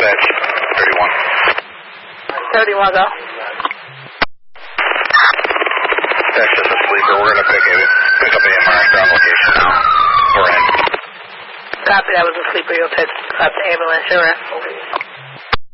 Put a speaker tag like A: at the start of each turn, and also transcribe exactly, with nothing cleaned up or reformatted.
A: dispatch, thirty-one.
B: thirty-one, go.
A: That's just a sleeper. We're going to pick, a, pick up A M R ground location now. We're in.
B: Copy, that was a sleeper. You'll take up the ambulance. You're in.